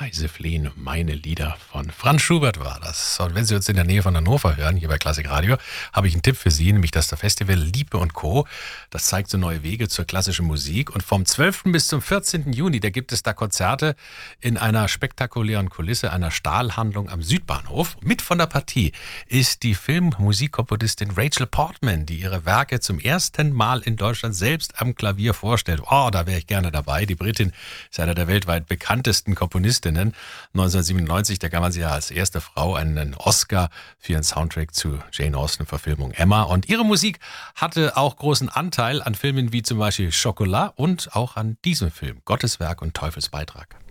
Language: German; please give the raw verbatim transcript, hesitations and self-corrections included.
Reise fliehen, meine Lieder von Franz Schubert war das. Und wenn Sie uns in der Nähe von Hannover hören, hier bei Klassik Radio, habe ich einen Tipp für Sie, nämlich das der Festival Liebe und Co. Das zeigt so neue Wege zur klassischen Musik. Und vom zwölften bis zum vierzehnten Juni, da gibt es da Konzerte in einer spektakulären Kulisse, einer Stahlhandlung am Südbahnhof. Mit von der Partie ist die Filmmusikkomponistin Rachel Portman, die ihre Werke zum ersten Mal in Deutschland selbst am Klavier vorstellt. Oh, da wäre ich gerne dabei. Die Britin ist einer der weltweit bekanntesten Komponistinnen. neunzehnhundertsiebenundneunzig, da gab man sie ja als erste Frau einen Oscar für ihren Soundtrack zu Jane Austen-Verfilmung Emma. Und ihre Musik hatte auch großen Anteil an Filmen wie zum Beispiel Chocolat und auch an diesem Film, Gottes Werk und Teufels Beitrag.